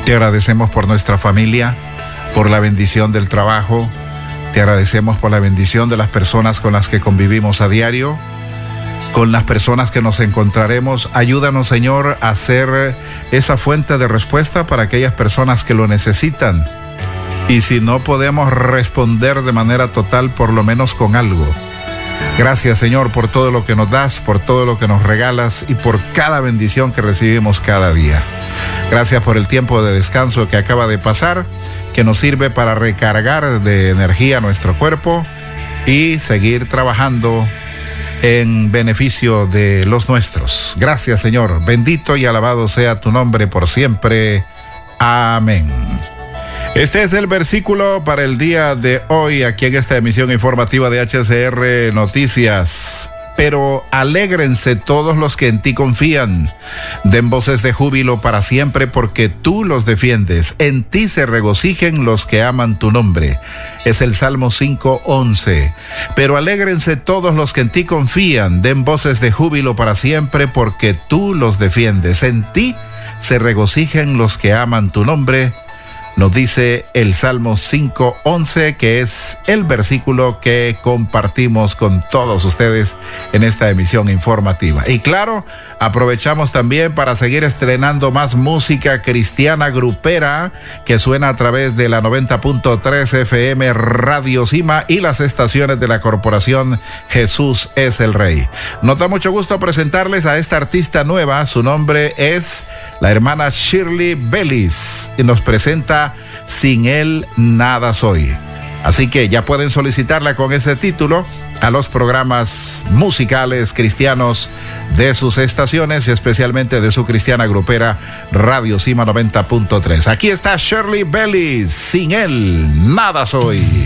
Te agradecemos por nuestra familia, por la bendición del trabajo. Te agradecemos por la bendición de las personas con las que convivimos a diario, con las personas que nos encontraremos. Ayúdanos, Señor, a ser esa fuente de respuesta para aquellas personas que lo necesitan. Y si no podemos responder de manera total, por lo menos con algo. Gracias, Señor, por todo lo que nos das, por todo lo que nos regalas y por cada bendición que recibimos cada día. Gracias por el tiempo de descanso que acaba de pasar, que nos sirve para recargar de energía nuestro cuerpo y seguir trabajando en beneficio de los nuestros. Gracias, Señor. Bendito y alabado sea tu nombre por siempre. Amén. Este es el versículo para el día de hoy, aquí en esta emisión informativa de HCR Noticias. Pero alégrense todos los que en ti confían. Den voces de júbilo para siempre porque tú los defiendes. En ti se regocijen los que aman tu nombre. Es el Salmo 5:11. Pero alégrense todos los que en ti confían. Den voces de júbilo para siempre porque tú los defiendes. En ti se regocijen los que aman tu nombre. Nos dice el Salmo 5:11, que es el versículo que compartimos con todos ustedes en esta emisión informativa. Y claro, aprovechamos también para seguir estrenando más música cristiana grupera que suena a través de la 90.3 FM Radio Cima y las estaciones de la corporación Jesús es el Rey. Nos da mucho gusto presentarles a esta artista nueva. Su nombre es la hermana Shirley Bellis y nos presenta Sin Él Nada Soy. Así que ya pueden solicitarla con ese título a los programas musicales cristianos de sus estaciones y especialmente de su cristiana grupera Radio Cima 90.3. Aquí está Shirley Bellis, Sin Él Nada Soy.